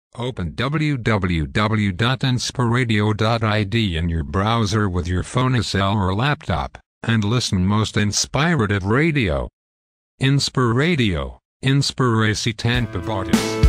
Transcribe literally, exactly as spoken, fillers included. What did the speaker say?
Open w w w dot inspiradio dot I D in your browser with your phone, cell or laptop, and listen most inspirative radio. Inspiradio, Inspiracy Tampa Vortis.